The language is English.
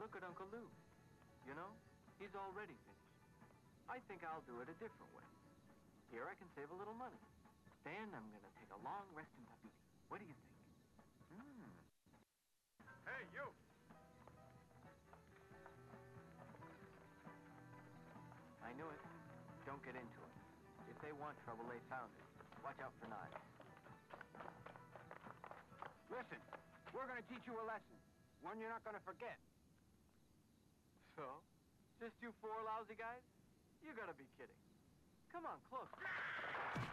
look at Uncle Lou. You know, he's already finished. I think I'll do it a different way. Here I can save a little money. Then I'm gonna take a long rest in Tahiti. What do you think? Hey, you! I knew it. Don't get into it. If they want trouble, they found it. Watch out for knives. Listen, we're gonna teach you a lesson. One you're not gonna forget. So? Just you four lousy guys? You gotta be kidding. Come on, close.